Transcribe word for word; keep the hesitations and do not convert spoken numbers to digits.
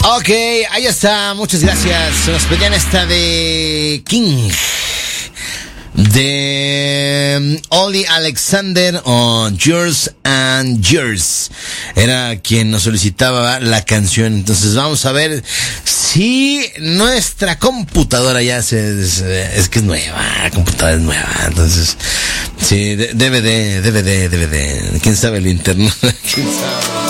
Ok, ahí está, muchas gracias. Nos pedían esta de King, de Oli Alexander o Yours and Yours. Era quien nos solicitaba la canción. Entonces vamos a ver si nuestra computadora ya se... Es que es nueva, la computadora es nueva. Entonces, sí, D V D, D V D, D V D. ¿Quién sabe el internet? ¿Quién sabe?